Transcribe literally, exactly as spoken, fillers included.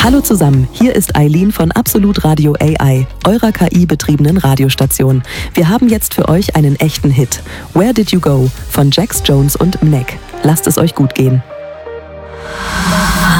Hallo zusammen, hier ist Eileen von Absolut Radio A I, eurer K I-betriebenen Radiostation. Wir haben jetzt für euch einen echten Hit. Where Did You Go von Jax Jones und Mnek. Lasst es euch gut gehen.